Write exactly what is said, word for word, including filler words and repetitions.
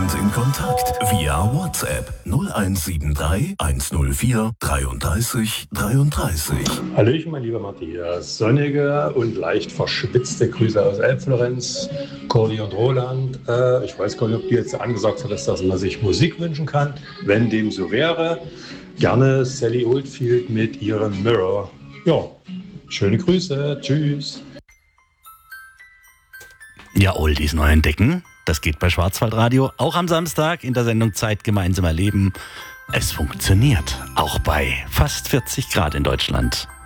uns in Kontakt via WhatsApp null eins sieben drei eins null vier dreiunddreißig dreiunddreißig. Hallöchen, mein lieber Matthias. Sonnige und leicht verschwitzte Grüße aus Elbflorenz, Corny und Roland. Äh, ich weiß gar nicht, ob du jetzt angesagt hattest, dass man sich Musik wünschen kann. Wenn dem so wäre, gerne Sally Oldfield mit ihrem Mirror. Ja, schöne Grüße. Tschüss. Ja, Oldies neu entdecken. Das geht bei Schwarzwaldradio auch am Samstag in der Sendung Zeit gemeinsam erleben. Es funktioniert, auch bei fast vierzig Grad in Deutschland.